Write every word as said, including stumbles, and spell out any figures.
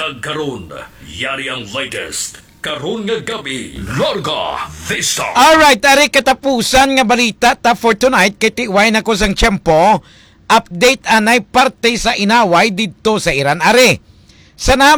Kag karon, yari ang latest. Karon nga gabi, Larga Vista. Alright, ari katapusan nga balita ta for tonight. Kay tiway na ko sang tiyempo. Update anay parte sa inaway dito sa Iran. Are, sa